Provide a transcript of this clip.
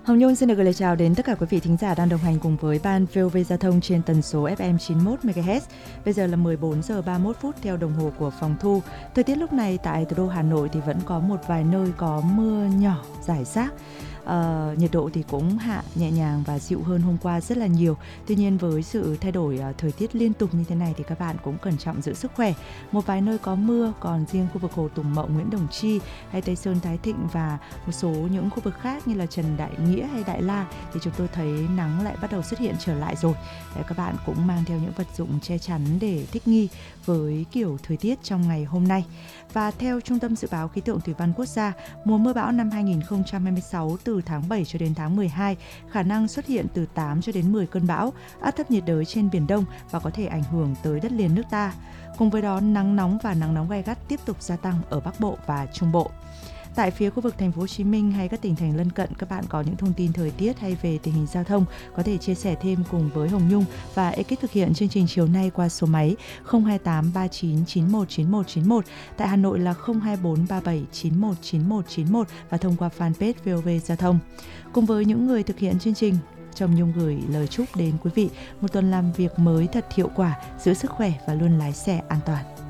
Hồng Nhung xin được gửi lời chào đến tất cả quý vị thính giả đang đồng hành cùng với ban VOV Giao thông trên tần số FM 91 MHz. Bây giờ là 14 giờ 31 phút theo đồng hồ của phòng thu. Thời tiết lúc này tại thủ đô Hà Nội thì vẫn có một vài nơi có mưa nhỏ rải rác. Nhiệt độ thì cũng hạ nhẹ nhàng và dịu hơn hôm qua rất là nhiều. Tuy nhiên với sự thay đổi thời tiết liên tục như thế này thì các bạn cũng cẩn trọng giữ sức khỏe. Một vài nơi có mưa, còn riêng khu vực Hồ Tùng Mậu, Nguyễn Đồng Chi hay Tây Sơn, Thái Thịnh và một số những khu vực khác như là Trần Đại Nghĩa hay Đại La thì chúng tôi thấy nắng lại bắt đầu xuất hiện trở lại rồi. Các bạn cũng mang theo những vật dụng che chắn để thích nghi với kiểu thời tiết trong ngày hôm nay. Và theo Trung tâm Dự báo Khí tượng Thủy văn Quốc gia, mùa mưa bão năm 2026 từ tháng 7 cho đến tháng 12 khả năng xuất hiện từ 8 cho đến 10 cơn bão, áp thấp nhiệt đới trên Biển Đông và có thể ảnh hưởng tới đất liền nước ta. Cùng với đó, nắng nóng và nắng nóng gay gắt tiếp tục gia tăng ở Bắc Bộ và Trung Bộ. Tại phía khu vực thành phố Hồ Chí Minh hay các tỉnh thành lân cận, các bạn có những thông tin thời tiết hay về tình hình giao thông có thể chia sẻ thêm cùng với Hồng Nhung và ekip thực hiện chương trình chiều nay qua số máy 028 39 91 91 91, tại Hà Nội là 024 37 91 91 91 và thông qua fanpage VOV Giao thông. Cùng với những người thực hiện chương trình, Hồng Nhung gửi lời chúc đến quý vị một tuần làm việc mới thật hiệu quả, giữ sức khỏe và luôn lái xe an toàn.